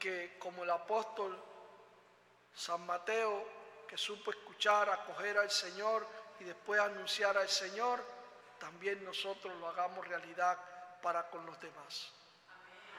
que como el apóstol San Mateo, que supo escuchar, acoger al Señor y después anunciar al Señor, también nosotros lo hagamos realidad para con los demás.